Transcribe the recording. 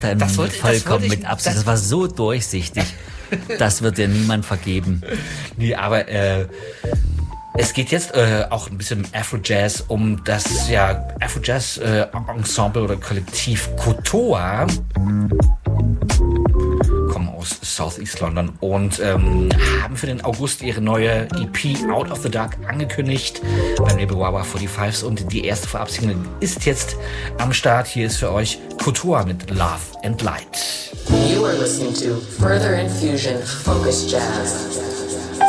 vollkommen mit Absicht. Das war so durchsichtig. Das wird dir niemand vergeben. Nee, aber es geht jetzt auch ein bisschen Afro-Jazz um das Afro-Jazz-Ensemble oder Kollektiv Kotoa. Kommen aus Southeast London und haben für den August ihre neue EP Out of the Dark angekündigt beim Label Wawa 45s und die erste Vorabsingle ist jetzt am Start. Hier ist für euch Kotoa mit Love and Light. You are listening to Further Infusion Focus Jazz.